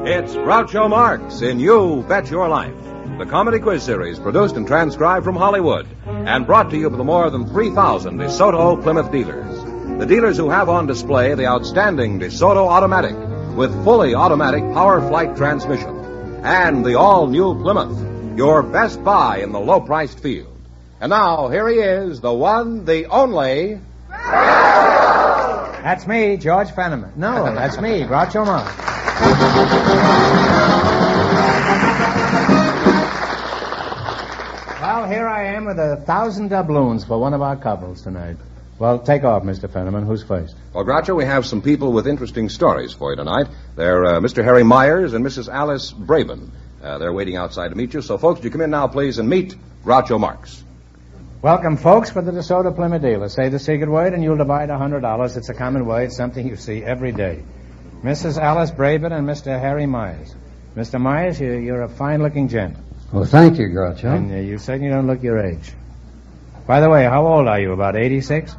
It's Groucho Marx in You Bet Your Life, the comedy quiz series produced and transcribed from Hollywood and brought to you by the more than 3,000 DeSoto Plymouth dealers. The dealers who have on display the outstanding DeSoto Automatic with fully automatic power flight transmission and the all-new Plymouth, your best buy in the low-priced field. And now, here he is, the one, the only... That's me, George Fenneman. No, that's me, Groucho Marx. Well, here I am with 1,000 doubloons for one of our couples tonight. Well, take off, Mr. Fenneman. Who's first? Well, Groucho, we have some people with interesting stories for you tonight. They're Mr. Harry Myers and Mrs. Alice Braben. They're waiting outside to meet you. So, folks, would you come in now, please, and meet Groucho Marx. Welcome, folks, for the DeSoto Plymouth dealer. Say the secret word and you'll divide $100. It's a common word. It's something you see every day. Mrs. Alice Braben and Mr. Harry Myers. Mr. Myers, you're a fine-looking gent. Well, thank you, Groucho. And you certainly don't look your age. By the way, how old are you? About 86?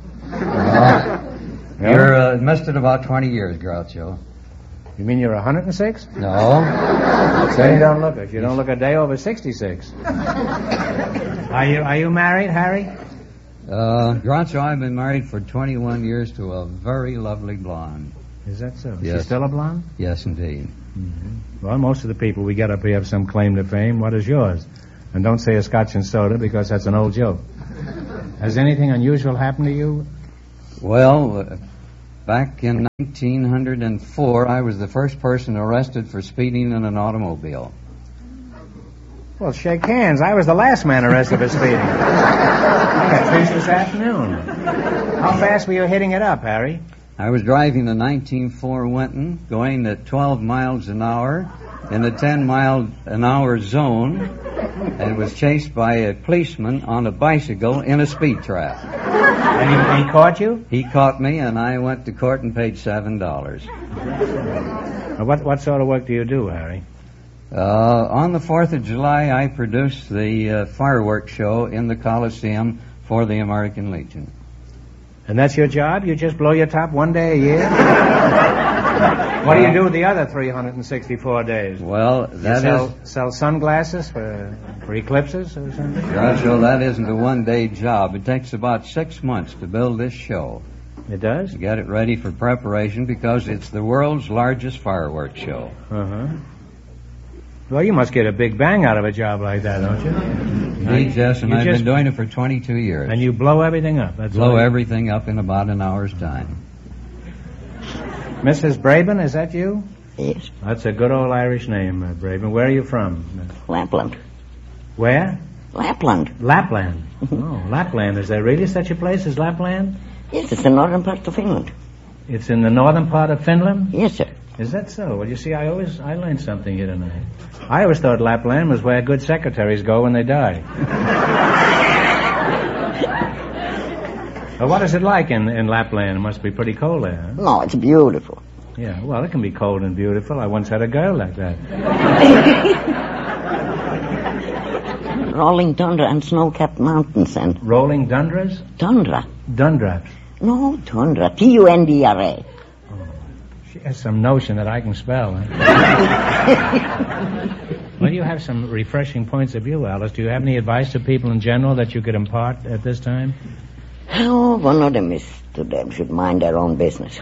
You're missed it about 20 years, Groucho. You mean you're 106? No. So you don't look it. You don't look a day over 66. Are you married, Harry? Groucho, I've been married for 21 years to a very lovely blonde. Is that so? Yes. She's still a blonde? Yes, indeed. Mm-hmm. Well, most of the people we get up here have some claim to fame. What is yours? And don't say a scotch and soda because that's an old joke. Has anything unusual happened to you? Well, back in 1904, I was the first person arrested for speeding in an automobile. Well, shake hands. I was the last man arrested for speeding. I got finished this afternoon. How fast were you hitting it up, Harry? I was driving a 1904 Winton, going at 12 miles an hour in a 10-mile-an-hour zone, and was chased by a policeman on a bicycle in a speed trap. And he caught you? He caught me, and I went to court and paid $7. What sort of work do you do, Harry? On the 4th of July, I produced the fireworks show in the Coliseum for the American Legion. And that's your job? You just blow your top one day a year? What do you do with the other 364 days? Well, sell sunglasses for eclipses or something? Groucho, that isn't a one-day job. It takes about 6 months to build this show. It does? To get it ready for preparation because it's the world's largest fireworks show. Uh-huh. Well, you must get a big bang out of a job like that, don't you? Indeed, yes, and I've been doing it for 22 years. And you blow everything up? Blow everything up in about an hour's time. Mrs. Braben, is that you? Yes. That's a good old Irish name, Braben. Where are you from? Lapland. Where? Lapland. Lapland. Oh, Lapland. Is there really such a place as Lapland? Yes, it's the northern part of Finland. It's in the northern part of Finland? Yes, sir. Is that so? Well, you see, I learned something here tonight. I always thought Lapland was where good secretaries go when they die. Well, what is it like in Lapland? It must be pretty cold there, huh? No, it's beautiful. Yeah, well, it can be cold and beautiful. I once had a girl like that. Rolling tundra and snow-capped mountains and... Rolling tundras? Tundra. Dundras. No, tundra. Tundra. She has some notion that I can spell. Huh? Well, you have some refreshing points of view, Alice. Do you have any advice to people in general that you could impart at this time? Oh, one of them is to them should mind their own business. No.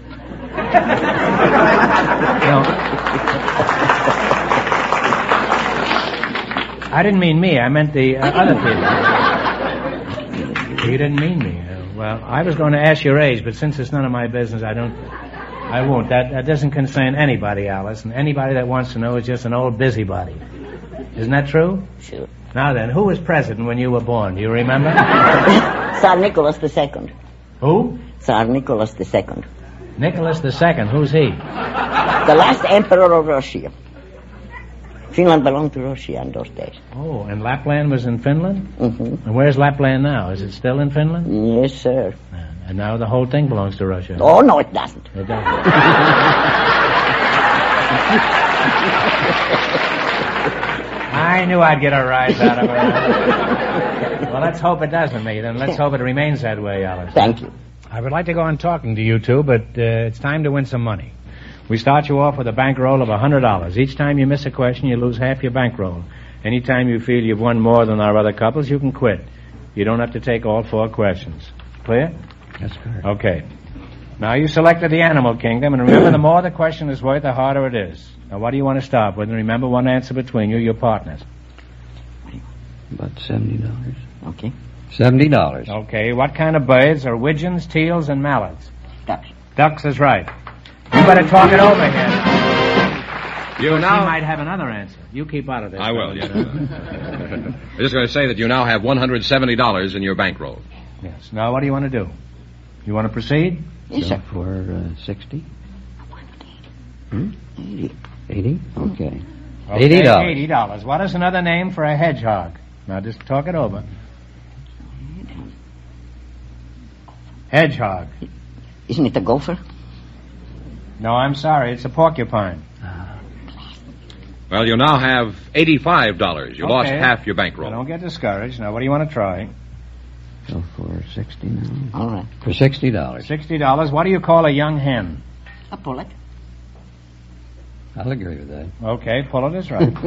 I didn't mean me. I meant the other people. You didn't mean me. Well, I was going to ask your age, but since it's none of my business, I won't. That doesn't concern anybody, Alice, and anybody that wants to know is just an old busybody. Isn't that true? Sure. Now then, who was president when you were born? Do you remember? Tsar Nicholas II. Who? Tsar Nicholas II. Nicholas II. Who's he? The last emperor of Russia. Finland belonged to Russia in those days. Oh, and Lapland was in Finland? Mm-hmm. And where's Lapland now? Is it still in Finland? Yes, sir. And now the whole thing belongs to Russia. Oh, no, it doesn't. It doesn't. I knew I'd get a rise out of it. Well, let's hope it doesn't, mate, and let's hope it remains that way, Alice. Thank you. I would like to go on talking to you two, but it's time to win some money. We start you off with a bankroll of $100. Each time you miss a question, you lose half your bankroll. Anytime you feel you've won more than our other couples, you can quit. You don't have to take all 4 questions. Clear? That's correct. Okay. Now, you selected the animal kingdom, and remember, the more the question is worth, the harder it is. Now, what do you want to start with? And remember, one answer between you, your partners. About $70. Okay. $70. Okay, what kind of birds are widgeons, teals, and mallards? Ducks. Ducks is right. You better talk it over here. You He now... might have another answer. You keep out of this. I will, yes. I'm just going to say that you now have $170 in your bankroll. Yes. Now, what do you want to do? You want to proceed? Yes, So sir. for 60? 80. 80? Okay. Okay, $80. $80. What is another name for a hedgehog? Now, just talk it over. Hedgehog. Isn't it a gopher? No, I'm sorry. It's a porcupine. Well, you now have $85. You lost Okay. half your Now, bankroll. don't get discouraged. Now, what do you want to try? So for 60 now? All right. For $60. $60. What do you call a young hen? A pullet. I'll agree with that. Okay, pullet is right.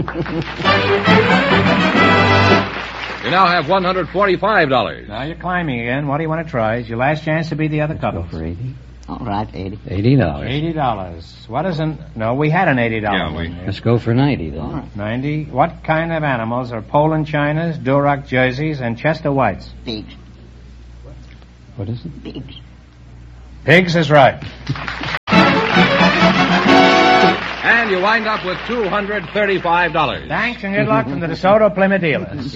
You now have $145. Now you're climbing again. What do you want to try? It's your last chance to be the other Go couple. for 80. All right, 80. $80. $80. What is an... No, we had an $80 Yeah, one there. Let's go for 90 then. All right. 90. What kind of animals are Poland Chinas, Duroc Jerseys, and Chester Whites? Pigs. What is it? Pigs. Pigs is right. And you wind up with $235. Thanks and good luck from the DeSoto Plymouth dealers.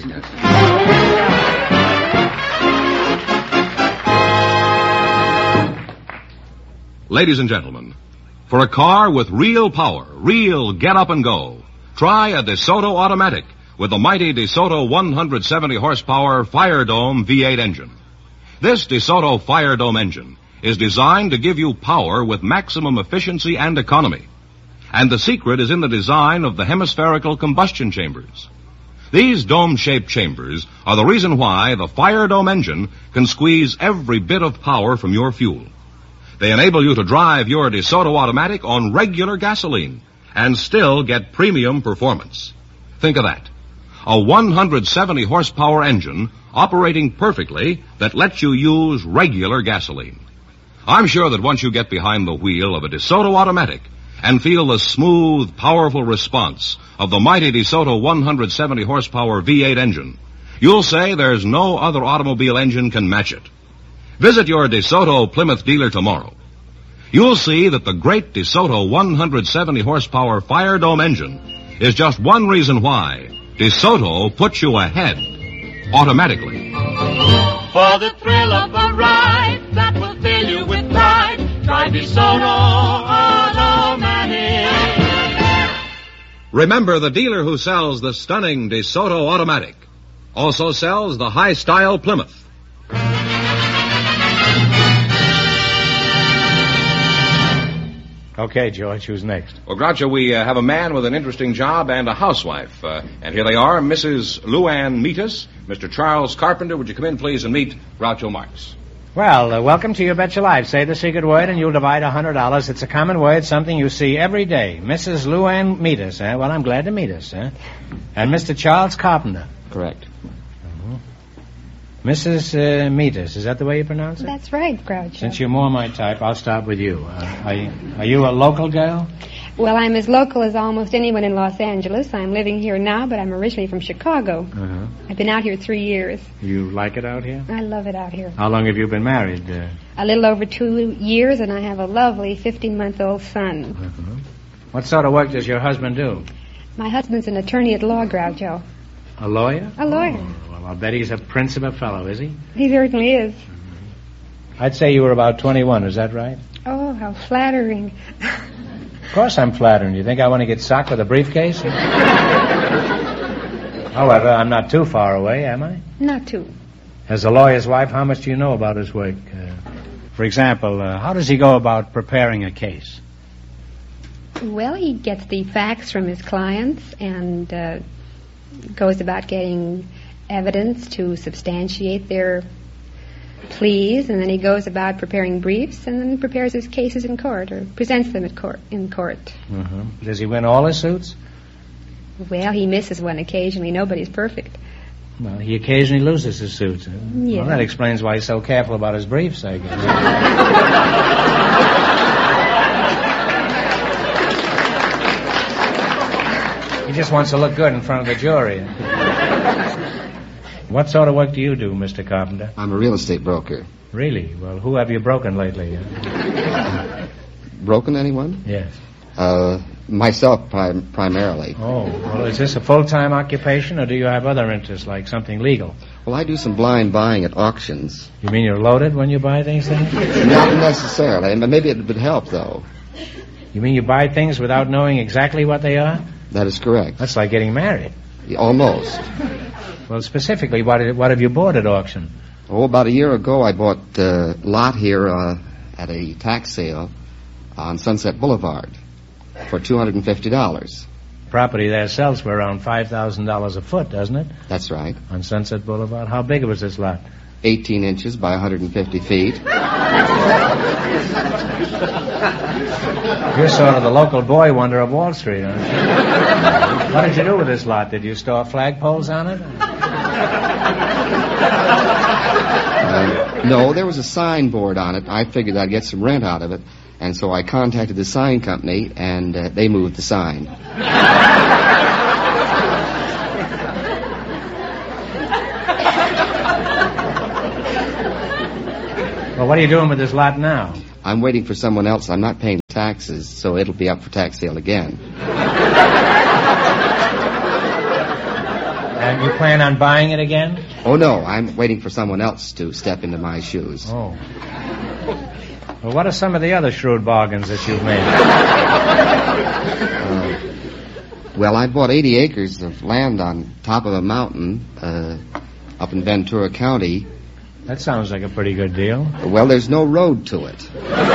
Ladies and gentlemen, for a car with real power, real get up and go, try a DeSoto automatic with the mighty DeSoto 170 horsepower Fire Dome V8 engine. This DeSoto Fire Dome engine is designed to give you power with maximum efficiency and economy. And the secret is in the design of the hemispherical combustion chambers. These dome-shaped chambers are the reason why the Fire Dome engine can squeeze every bit of power from your fuel. They enable you to drive your DeSoto automatic on regular gasoline and still get premium performance. Think of that. A 170 horsepower engine operating perfectly that lets you use regular gasoline. I'm sure that once you get behind the wheel of a DeSoto automatic and feel the smooth, powerful response of the mighty DeSoto 170 horsepower V8 engine, you'll say there's no other automobile engine can match it. Visit your DeSoto Plymouth dealer tomorrow. You'll see that the great DeSoto 170 horsepower Fire Dome engine is just one reason why DeSoto puts you ahead automatically. For the thrill of a ride that will fill you with pride, try DeSoto Automatic. Remember, the dealer who sells the stunning DeSoto automatic also sells the high-style Plymouth. Okay, George, who's next? Well, Groucho, we have a man with an interesting job and a housewife. And here they are, Mrs. Luann Metis, Mr. Charles Carpenter. Would you come in, please, and meet Groucho Marx? Well, welcome to You Bet Your Life. Say the secret word and you'll divide $100. It's a common word, something you see every day. Mrs. Luann Metis, eh? Well, I'm glad to meet us, eh? And Mr. Charles Carpenter. Correct. Mrs. Metis, is that the way you pronounce it? That's right, Groucho. Since you're more my type, I'll start with you. Are you a local girl? Well, I'm as local as almost anyone in Los Angeles. I'm living here now, but I'm originally from Chicago. Uh-huh. I've been out here 3 years. You like it out here? I love it out here. How long have you been married? A little over 2 years, and I have a lovely 15-month-old son. Uh-huh. What sort of work does your husband do? My husband's an attorney at law, Groucho. A lawyer? A lawyer. Oh, well, I'll bet he's a prince of a fellow, is he? He certainly is. I'd say you were about 21, is that right? Oh, how flattering. Of course I'm flattering. You think I want to get socked with a briefcase? However, I'm not too far away, am I? Not too. As a lawyer's wife, how much do you know about his work? For example, how does he go about preparing a case? Well, he gets the facts from his clients and goes about getting evidence to substantiate their pleas, and then he goes about preparing briefs, and then prepares his cases in court, or presents them in court. Mm-hmm. Does he win all his suits? Well, he misses one occasionally. Nobody's perfect. Well, he occasionally loses his suits. Yeah. Well, that explains why he's so careful about his briefs, I guess. He just wants to look good in front of the jury. What sort of work do you do, Mr. Carpenter? I'm a real estate broker. Really? Well, who have you broken lately? Broken anyone? Yes. Myself primarily. Oh, well, is this a full-time occupation, or do you have other interests, like something legal? Well, I do some blind buying at auctions. You mean you're loaded when you buy things then? Not necessarily. Maybe it would help, though. You mean you buy things without knowing exactly what they are? That is correct. That's like getting married. Almost. Well, specifically, what have you bought at auction? Oh, about a year ago, I bought a lot here at a tax sale on Sunset Boulevard for $250. Property there sells for around $5,000 a foot, doesn't it? That's right. On Sunset Boulevard. How big was this lot? 18 inches by 150 feet. You're sort of the local boy wonder of Wall Street, aren't you? What did you do with this lot? Did you store flagpoles on it? No, there was a signboard on it. I figured I'd get some rent out of it, and so I contacted the sign company, and they moved the sign. Well, what are you doing with this lot now? I'm waiting for someone else. I'm not paying taxes, so it'll be up for tax sale again. And you plan on buying it again? Oh, no, I'm waiting for someone else to step into my shoes. Oh. Well, what are some of the other shrewd bargains that you've made? Well, I bought 80 acres of land on top of a mountain up in Ventura County. That sounds like a pretty good deal. Well, there's no road to it.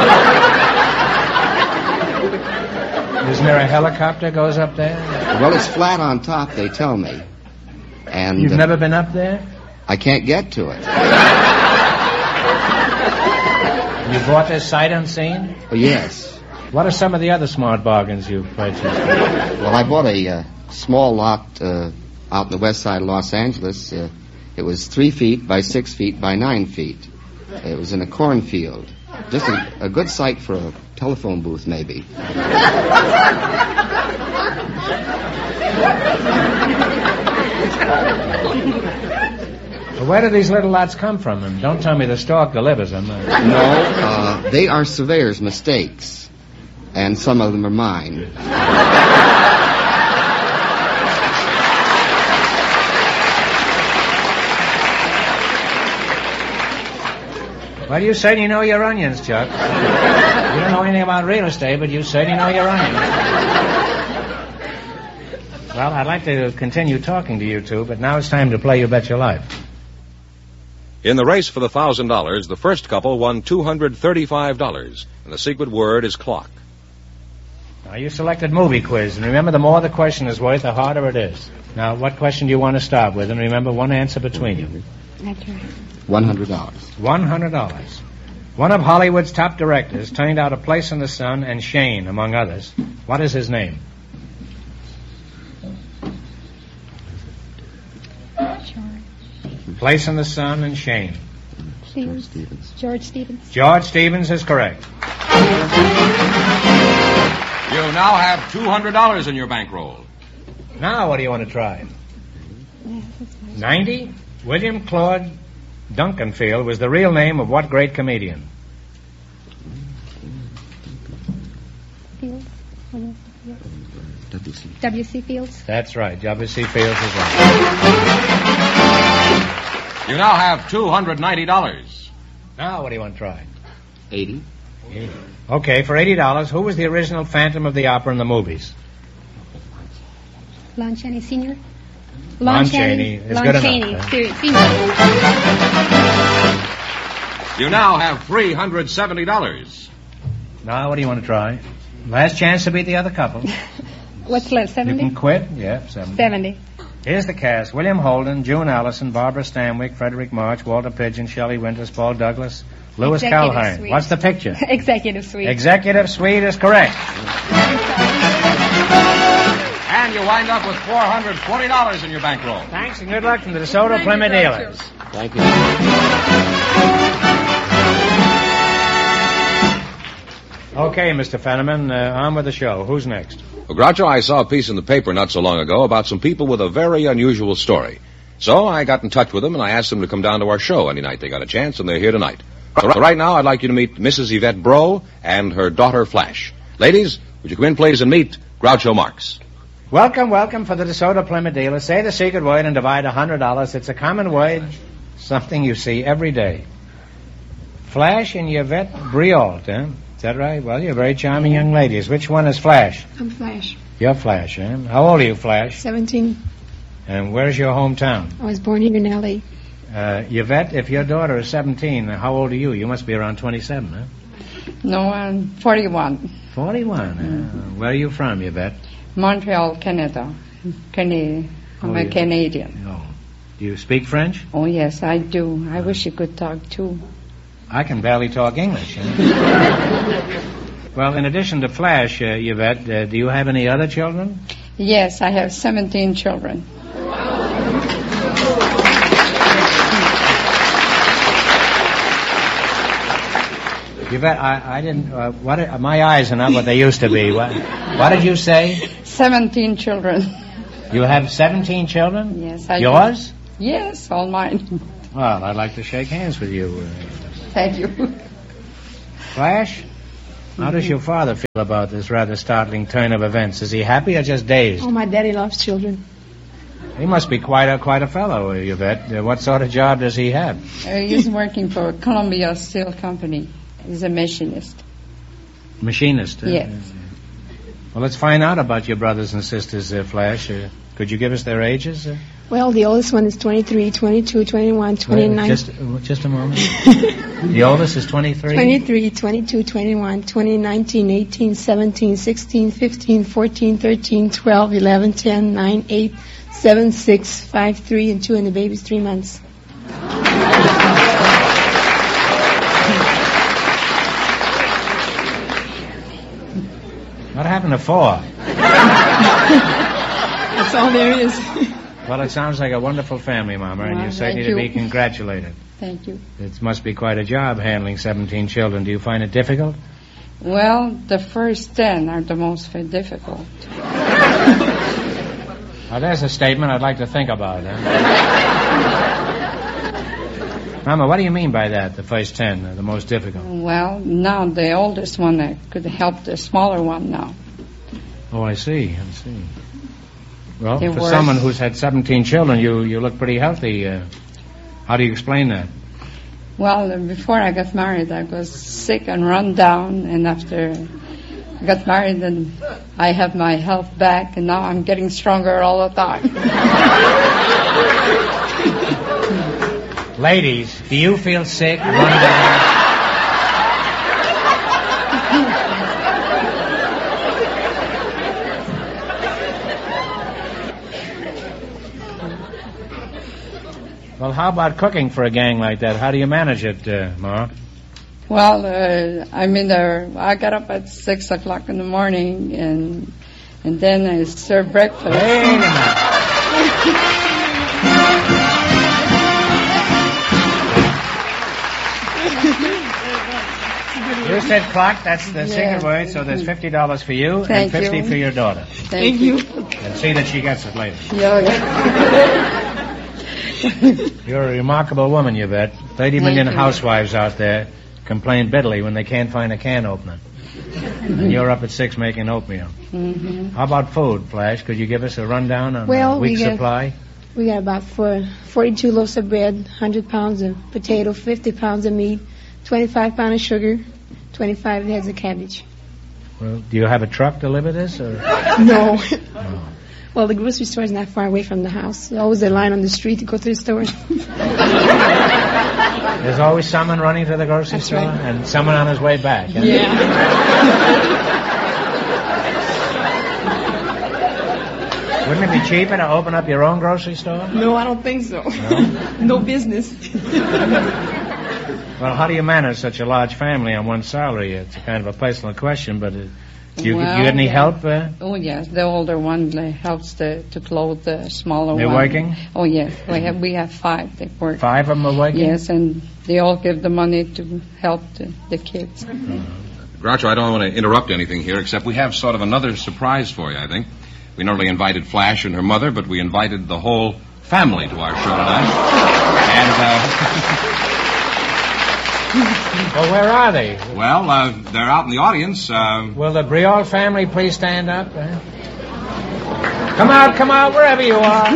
Isn't there a helicopter goes up there? Well, it's flat on top, they tell me. And You've never been up there? I can't get to it. You bought this sight unseen? Oh, yes. What are some of the other smart bargains you've purchased? Well, I bought a small lot out in the west side of Los Angeles. It was 3 feet by 6 feet by 9 feet. It was in a cornfield. Just a good site for a telephone booth, maybe. Well, where do these little lots come from? And don't tell me the stork delivers them. No, they are surveyors' mistakes. And some of them are mine. Well, you certainly know your onions, Chuck. You don't know anything about real estate, but you certainly know your onions. Well, I'd like to continue talking to you two, but now it's time to play You Bet Your Life. In the race for the $1,000, the first couple won $235, and the secret word is clock. Now, you selected movie quiz, and remember, the more the question is worth, the harder it is. Now, what question do you want to start with? And remember, one answer between you. That's right. $100. $100. One of Hollywood's top directors turned out A Place in the Sun and Shane, among others. What is his name? Place in the Sun and Shane. George Stevens. George Stevens is correct. You now have $200 in your bankroll. Now, what do you want to try? 90? William Claude Duncanfield was the real name of what great comedian? Fields. W.C. W.C. Fields. That's right. W.C. Fields is right. You now have $290. Now, what do you want to try? 80. Okay, for $80, who was the original Phantom of the Opera in the movies? Lon Chaney Sr. Lon Chaney is Lon good enough, Chaney huh? Senior. You now have $370. Now, what do you want to try? Last chance to beat the other couple. What's left, You 70? can quit? Yeah, 70. 70. Here's the cast. William Holden, June Allison, Barbara Stanwyck, Frederick March, Walter Pidgeon, Shelley Winters, Paul Douglas, Louis Executive Calhern. Suite. What's the picture? Executive Suite. Executive Suite is correct. And you wind up with $440 in your bankroll. Thanks and good luck from the DeSoto Plymouth dealers. Thank you. Okay, Mr. Fenneman, on with the show. Who's next? Well, Groucho, I saw a piece in the paper not so long ago about some people with a very unusual story. So I got in touch with them and I asked them to come down to our show any night they got a chance, and they're here tonight. So right now I'd like you to meet Mrs. Yvette Bro and her daughter Flash. Ladies, would you come in please and meet Groucho Marx? Welcome, welcome for the DeSoto Plymouth dealers. Say the secret word and divide $100. It's a common word, something you see every day. Flash and Yvette Briault, eh? Is that right? Well, you're very charming young ladies. Which one is Flash? I'm Flash. You're Flash, eh? How old are you, Flash? 17. And where's your hometown? I was born here in L.A. Yvette, if your daughter is 17, how old are you? You must be around 27, huh? No, I'm 41. 41. Where are you from, Yvette? Montreal, Canada. I'm a Canadian. Oh. Do you speak French? Oh, yes, I do. I wish you could talk, too. I can barely talk English. Well, in addition to Flash, Yvette, do you have any other children? Yes, I have 17 children. Yvette, I didn't. My eyes are not what they used to be. What did you say? 17 children. You have 17 children? Yes, I Yours? do. Yes, all mine. Well, I'd like to shake hands with you. Thank you. Flash, how does your father feel about this rather startling turn of events? Is he happy or just dazed? Oh, my daddy loves children. He must be quite a fellow, Yvette. What sort of job does he have? He's working for Columbia Steel Company. He's a machinist. Machinist? Yes. Well, let's find out about your brothers and sisters, Flash. Could you give us their ages? Well, the oldest one is 23, 22, 21, 29. Just a moment. The oldest is 23? 23, 22, 21, 20, 19, 18, 17, 16, 15, 14, 13, 12, 11, 10, 9, 8, 7, 6, 5, 3, and 2, and the baby's 3 months. What happened to 4? That's all there is. Well, it sounds like a wonderful family, Mama, and you're certainly to be congratulated. Thank you. It must be quite a job handling 17 children. Do you find it difficult? Well, the first 10 are the most difficult. Well, there's a statement I'd like to think about. Mama, what do you mean by that, the first 10 are the most difficult? Well, now the oldest one could help the smaller one now. Oh, I see. Well, It for works. someone who's had 17 children, you look pretty healthy. How do you explain that? Well, before I got married, I was sick and run down, and after I got married, and I have my health back, and now I'm getting stronger all the time. Ladies, do you feel sick? Run down? Well, how about cooking for a gang like that? How do you manage it, Ma? Well, I got up at 6 o'clock in the morning, and then I serve breakfast. Wait a minute. You said clock, that's the secret word, so there's $50 for you Thank and $50 you. for your daughter. Thank you. And see that she gets it later. Yeah. You're a remarkable woman, Yvette. 30 million housewives out there complain bitterly when they can't find a can opener. And you're up at 6 making oatmeal. Mm-hmm. How about food, Flash? Could you give us a rundown on Well, a week's we got- supply? We got about 42 loaves of bread, 100 pounds of potato, 50 pounds of meat, 25 pounds of sugar, 25 heads of cabbage. Well, do you have a truck to deliver this? Or? No. No. Well, the grocery store is not far away from the house. There's always a line on the street to go to the store. There's always someone running to the grocery store right. and someone on his way back. Huh? Wouldn't it be cheaper to open up your own grocery store? No, I don't think so. No? No business. Well, how do you manage such a large family on one salary? It's a kind of a personal question, but do you get any help? Oh, yes. The older one helps to clothe the smaller one. They're working? Oh, yes. We have 5 that work. 5 of them are working? Yes, and they all give the money to help the kids. Groucho, I don't want to interrupt anything here, except we have sort of another surprise for you, I think. We not only invited Flash and her mother, but we invited the whole family to our show tonight. And, Well, where are they? well, they're out in the audience. Will the Briol family please stand up? Come out, wherever you are.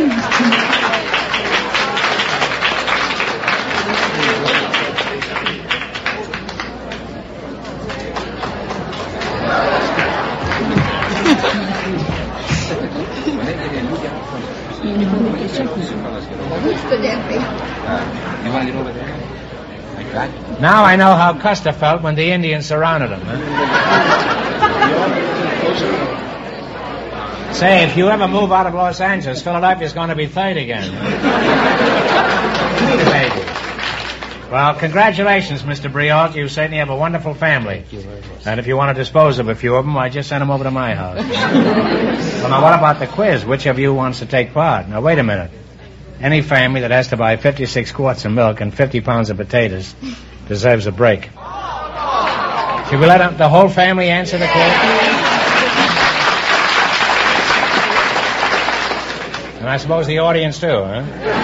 Now I know how Custer felt when the Indians surrounded him. Say, if you ever move out of Los Angeles, Philadelphia's going to be third again. Well, congratulations, Mr. Briol. You certainly have a wonderful family. And if you want to dispose of a few of them, I just send them over to my house. Well, now, what about the quiz? Which of you wants to take part? Now, wait a minute. Any family that has to buy 56 quarts of milk and 50 pounds of potatoes deserves a break. Should we let the whole family answer the quiz? And I suppose the audience too, huh?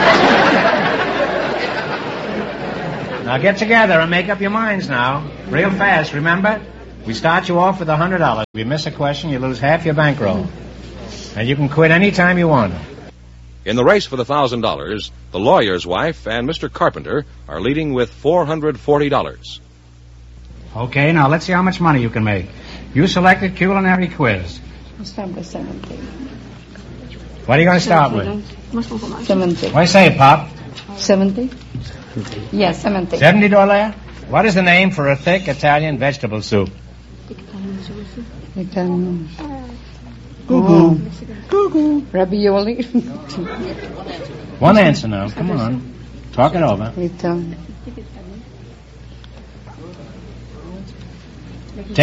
Now get together and make up your minds now. Real fast, remember? We start you off with $100. If you miss a question, you lose half your bankroll. And you can quit any time you want. In the race for the $1,000, the lawyer's wife and Mr. Carpenter are leading with $440. Okay, now let's see how much money you can make. You selected culinary quiz. I'll start with 70. What are you going to start with? 70. Why say it, Pop? 70? Yes, 70. $70? What is the name for a thick Italian vegetable soup? Italian. Goo-goo. Goo-goo. Ravioli. One answer now. Come on. Talk it over. Italian.